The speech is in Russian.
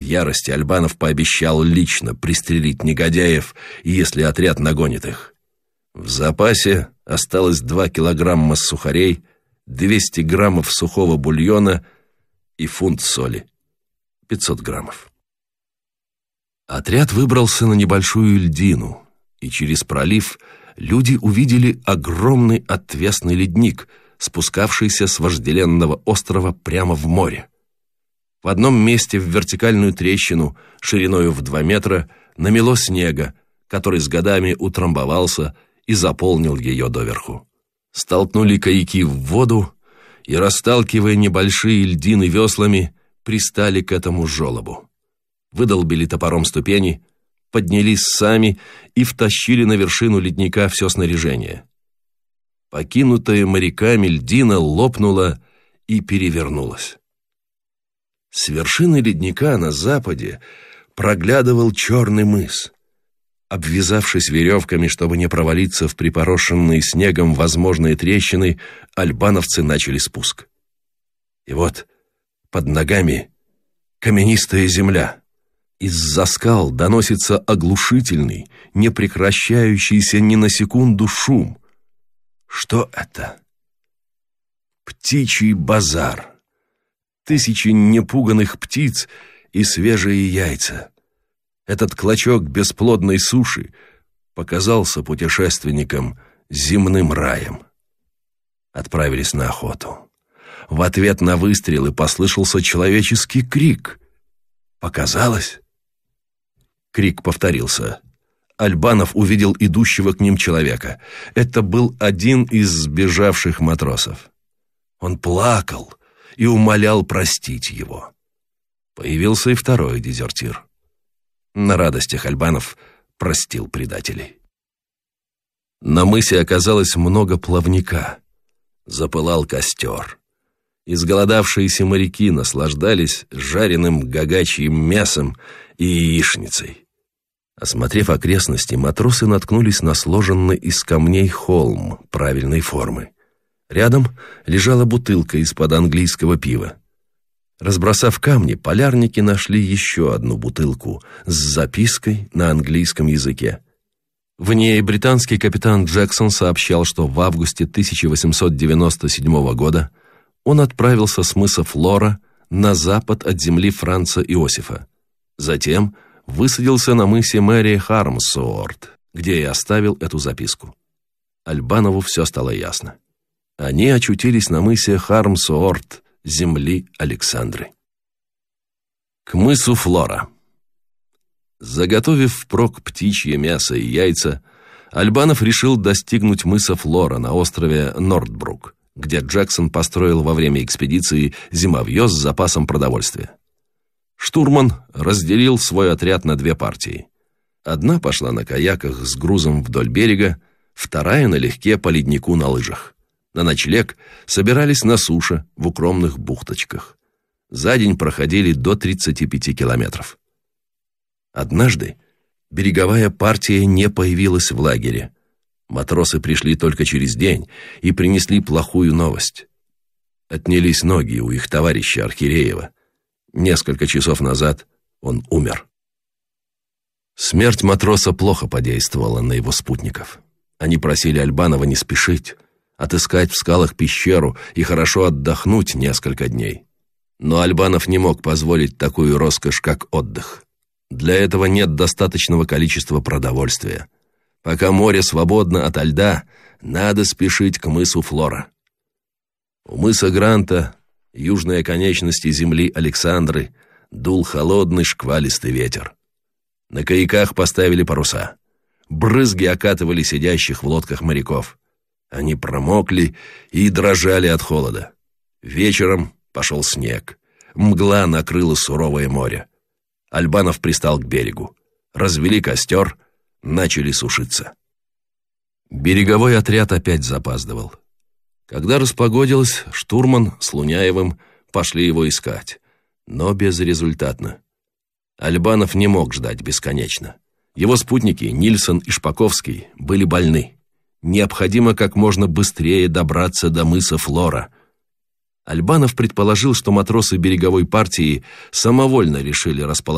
ярости Альбанов пообещал лично пристрелить негодяев, если отряд нагонит их. В запасе осталось 2 килограмма сухарей, 200 граммов сухого бульона и фунт соли. 500 граммов. Отряд выбрался на небольшую льдину, и через пролив люди увидели огромный отвесный ледник, спускавшийся с вожделенного острова прямо в море. В одном месте в вертикальную трещину шириною в 2 метра намело снега, который с годами утрамбовался и заполнил ее доверху. Столкнули каяки в воду и, расталкивая небольшие льдины веслами, пристали к этому желобу. Выдолбили топором ступени, поднялись сами и втащили на вершину ледника все снаряжение. Покинутая моряками льдина лопнула и перевернулась. С вершины ледника на западе проглядывал черный мыс. Обвязавшись веревками, чтобы не провалиться в припорошенные снегом возможные трещины, альбановцы начали спуск. И вот под ногами каменистая земля. Из-за скал доносится оглушительный, не прекращающийся ни на секунду шум. Что это? Птичий базар. 1000 непуганных птиц и свежие яйца. Этот клочок бесплодной суши показался путешественникам земным раем. Отправились на охоту. В ответ на выстрелы послышался человеческий крик. Показалось? Крик повторился. Альбанов увидел идущего к ним человека. Это был один из сбежавших матросов. Он плакал и умолял простить его. Появился и второй дезертир. На радостях Альбанов простил предателей. На мысе оказалось много плавника. Запылал костер. Изголодавшиеся моряки наслаждались жареным гагачьим мясом и яичницей. Осмотрев окрестности, матросы наткнулись на сложенный из камней холм правильной формы. Рядом лежала бутылка из-под английского пива. Разбросав камни, полярники нашли еще одну бутылку с запиской на английском языке. В ней британский капитан Джексон сообщал, что в августе 1897 года он отправился с мыса Флора на запад от земли Франца Иосифа. Затем высадился на мысе Мэри Хармсуорт, где и оставил эту записку. Альбанову все стало ясно. Они очутились на мысе Хармсуорт, земли Александры. К мысу Флора. Заготовив впрок птичье мясо и яйца, Альбанов решил достигнуть мыса Флора на острове Нордбрук, где Джексон построил во время экспедиции зимовье с запасом продовольствия. Штурман разделил свой отряд на 2 партии. Одна пошла на каяках с грузом вдоль берега, вторая налегке по леднику на лыжах. На ночлег собирались на суше в укромных бухточках. За день проходили до 35 километров. Однажды береговая партия не появилась в лагере. Матросы пришли только через день и принесли плохую новость. Отнялись ноги у их товарища Архиреева. Несколько часов назад он умер. Смерть матроса плохо подействовала на его спутников. Они просили Альбанова не спешить, отыскать в скалах пещеру и хорошо отдохнуть несколько дней. Но Альбанов не мог позволить такую роскошь, как отдых. Для этого нет достаточного количества продовольствия. Пока море свободно ото льда, надо спешить к мысу Флора. У мыса Гранта, южной оконечности земли Александры, дул холодный шквалистый ветер. На каяках поставили паруса. Брызги окатывали сидящих в лодках моряков. Они промокли и дрожали от холода. Вечером пошел снег. Мгла накрыла суровое море. Альбанов пристал к берегу. Развели костер, начали сушиться. Береговой отряд опять запаздывал. Когда распогодилось, штурман с Луняевым пошли его искать, но безрезультатно. Альбанов не мог ждать бесконечно. Его спутники, Нильсон и Шпаковский, были больны. Необходимо как можно быстрее добраться до мыса Флора. Альбанов предположил, что матросы береговой партии самовольно решили расположиться